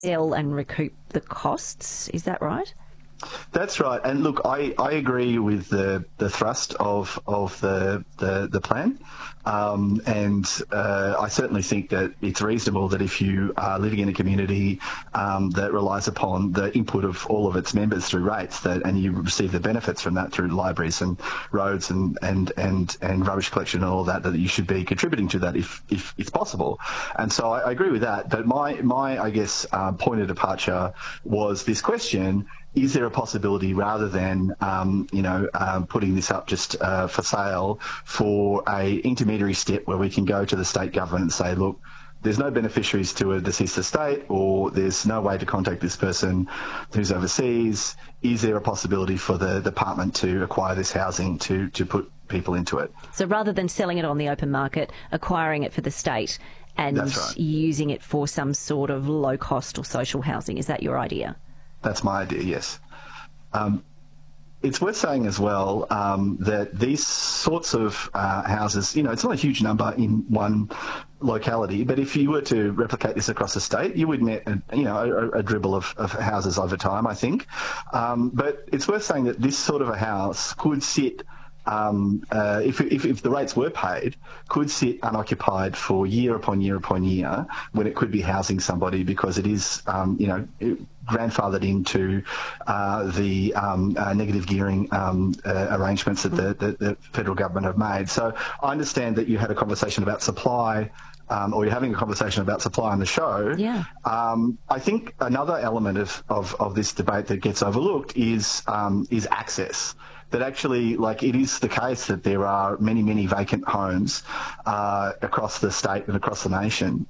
sell and recoup the costs. Is that right? That's right. And look, I agree with the thrust of the plan. I certainly think that it's reasonable that if you are living in a community that relies upon the input of all of its members through rates, and you receive the benefits from that through libraries and roads and rubbish collection and all that you should be contributing to that if it's possible. And so I agree with that. But my I guess, point of departure was this question: is there a possibility, rather than putting this up just for sale, for a intermediary step where we can go to the state government and say, look, there's no beneficiaries to a deceased estate, or there's no way to contact this person who's overseas. Is there a possibility for the department to acquire this housing to put people into it? So rather than selling it on the open market, acquiring it for the state and using it for some sort of low cost or social housing. Is that your idea? That's my idea, yes. It's worth saying as well that these sorts of houses, it's not a huge number in one locality, but if you were to replicate this across the state, you would net a dribble of houses over time, I think. But it's worth saying that this sort of a house could sit, if the rates were paid, could sit unoccupied for year upon year upon year, when it could be housing somebody, because it is, grandfathered into the negative gearing arrangements that the federal government have made. So I understand that you had a conversation about supply, or you're having a conversation about supply on the show. Yeah. I think another element of this debate that gets overlooked is access. That actually, it is the case that there are many, many vacant homes across the state and across the nation.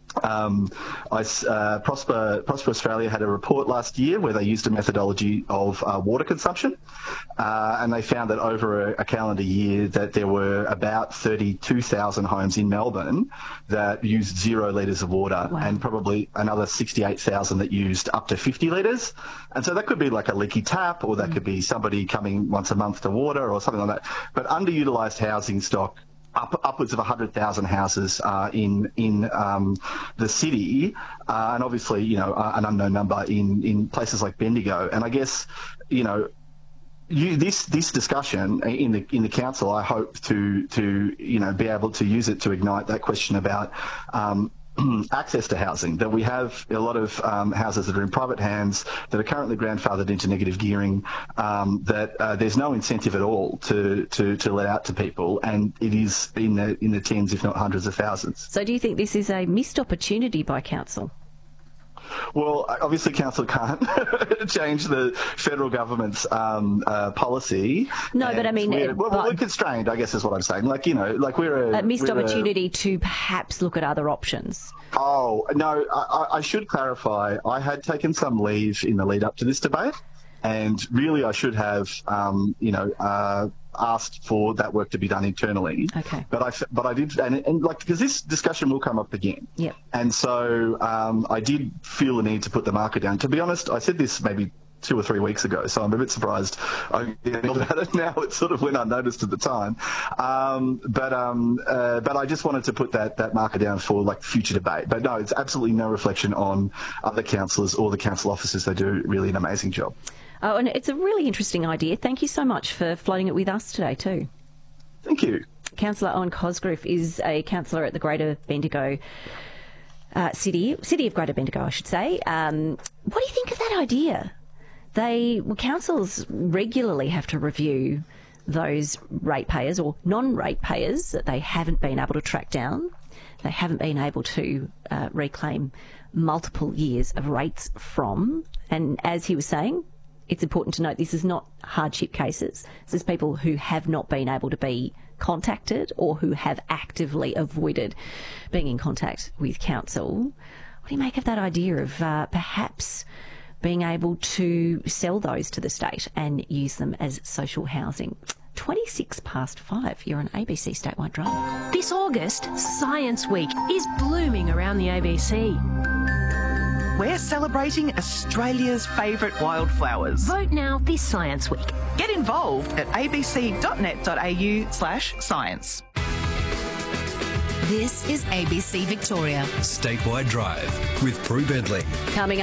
Prosper Australia had a report last year where they used a methodology of water consumption, and they found that over a calendar year that there were about 32,000 homes in Melbourne that used 0 litres of water. Wow. And probably another 68,000 that used up to 50 litres. And so that could be like a leaky tap, or that could be somebody coming once a month to water or something like that. But underutilised housing stock, upwards of 100,000 houses in the city, and obviously, an unknown number in places like Bendigo. And I guess, this discussion in the council, I hope to be able to use it to ignite that question about access to housing, that we have a lot of houses that are in private hands that are currently grandfathered into negative gearing, that there's no incentive at all to let out to people, and it is in the tens, if not hundreds of thousands. So do you think this is a missed opportunity by council? Well, obviously council can't change the federal government's policy. No, but I mean... We're constrained, I guess is what I'm saying. We're a missed opportunity to perhaps look at other options. Oh, no, I should clarify. I had taken some leave in the lead up to this debate, and really I should have, asked for that work to be done internally. Okay. But I did, because this discussion will come up again. Yeah. And so I did feel the need to put the marker down. To be honest, I said this maybe 2 or 3 weeks ago, so I'm a bit surprised I yelled about it now. It sort of went unnoticed at the time. But I just wanted to put that marker down for future debate. But no, it's absolutely no reflection on other councillors or the council officers. They do really an amazing job. Oh, and it's a really interesting idea. Thank you so much for floating it with us today too. Thank you. Councillor Owen Cosgriff is a councillor at the Greater Bendigo City of Greater Bendigo, I should say. What do you think of that idea? Councils regularly have to review those ratepayers or non-ratepayers that they haven't been able to track down. They haven't been able to reclaim multiple years of rates from. And as he was saying, it's important to note this is not hardship cases. This is people who have not been able to be contacted or who have actively avoided being in contact with council. What do you make of that idea of perhaps being able to sell those to the state and use them as social housing? 5:26. You're on ABC Statewide Drive. This August, Science Week is blooming around the ABC. We're celebrating Australia's favourite wildflowers. Vote now this Science Week. Get involved at abc.net.au/science. This is ABC Victoria. Statewide Drive with Prue Bentley. Coming